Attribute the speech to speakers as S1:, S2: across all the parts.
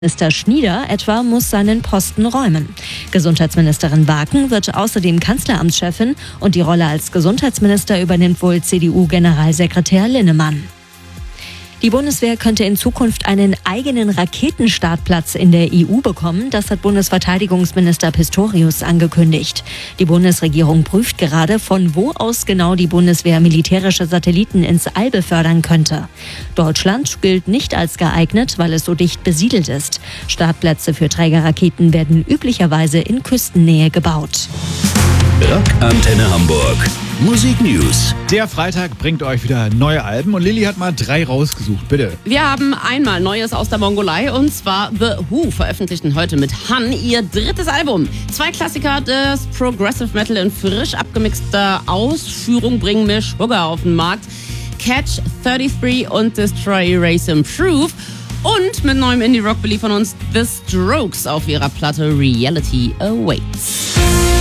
S1: Minister Schnieder etwa muss seinen Posten räumen. Gesundheitsministerin Barken wird außerdem Kanzleramtschefin und die Rolle als Gesundheitsminister übernimmt wohl CDU-Generalsekretär Linnemann. Die Bundeswehr könnte in Zukunft einen eigenen Raketenstartplatz in der EU bekommen. Das hat Bundesverteidigungsminister Pistorius angekündigt. Die Bundesregierung prüft gerade, von wo aus genau die Bundeswehr militärische Satelliten ins All befördern könnte. Deutschland gilt nicht als geeignet, weil es so dicht besiedelt ist. Startplätze für Trägerraketen werden üblicherweise in Küstennähe gebaut.
S2: Rock Antenne Hamburg. Musik News.
S3: Der Freitag bringt euch wieder neue Alben und Lilly hat mal 3 rausgesucht, bitte.
S4: Wir haben einmal Neues aus der Mongolei und zwar The Who veröffentlichten heute mit Han ihr 3. Album. 2 Klassiker des Progressive Metal in frisch abgemixter Ausführung bringen mir Sugar auf den Markt. Catch 33 und Destroy Erase Improve. Und mit neuem Indie-Rock beliefern uns The Strokes auf ihrer Platte Reality Awaits.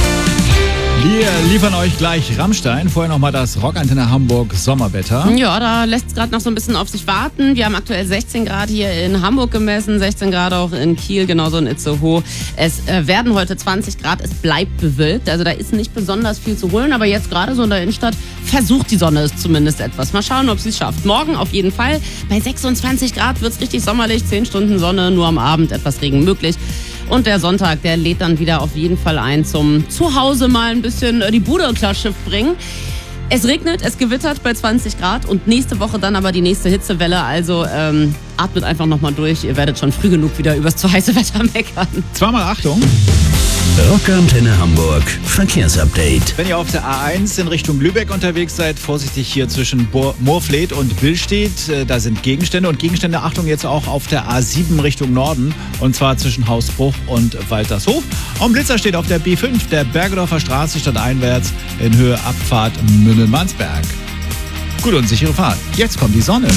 S3: Wir liefern euch gleich Rammstein. Vorher nochmal das Rockantenne Hamburg Sommerwetter.
S4: Ja, da lässt es gerade noch so ein bisschen auf sich warten. Wir haben aktuell 16 Grad hier in Hamburg gemessen, 16 Grad auch in Kiel, genauso in Itzehoe. Es werden heute 20 Grad, es bleibt bewölkt. Also da ist nicht besonders viel zu holen, aber jetzt gerade so in der Innenstadt versucht die Sonne es zumindest etwas. Mal schauen, ob sie es schafft. Morgen auf jeden Fall. Bei 26 Grad wird es richtig sommerlich, 10 Stunden Sonne, nur am Abend etwas Regen möglich. Und der Sonntag, der lädt dann wieder auf jeden Fall ein zum Zuhause mal ein bisschen die Bude klar Schiff bringen. Es regnet, es gewittert bei 20 Grad und nächste Woche dann aber die nächste Hitzewelle. Also atmet einfach nochmal durch. Ihr werdet schon früh genug wieder übers zu heiße Wetter meckern.
S3: Zweimal Achtung.
S2: Rockantenne Hamburg. Verkehrsupdate.
S3: Wenn ihr auf der A1 in Richtung Lübeck unterwegs seid, vorsichtig hier zwischen Moorfleet und Billstedt. Da sind Gegenstände und Gegenstände, Achtung, jetzt auch auf der A7 Richtung Norden. Und zwar zwischen Hausbruch und Waltershof. Und Blitzer steht auf der B5, der Bergedorfer Straße stadteinwärts in Höhe Abfahrt Münnel-Mansberg. Gute und sichere Fahrt. Jetzt kommt die Sonne.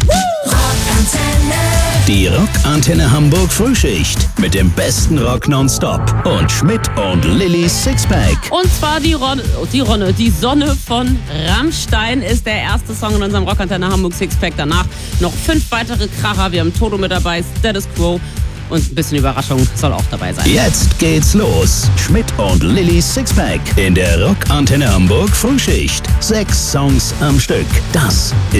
S2: Die Rockantenne Hamburg Frühschicht mit dem besten Rock nonstop und Schmidt und Lillys Sixpack.
S4: Und zwar die Sonne von Rammstein ist der erste Song in unserem Rockantenne Hamburg Sixpack. Danach noch 5 weitere Kracher. Wir haben Toto mit dabei, Status Quo und ein bisschen Überraschung soll auch dabei sein.
S2: Jetzt geht's los. Schmidt und Lillys Sixpack in der Rockantenne Hamburg Frühschicht. 6 Songs am Stück. Das ist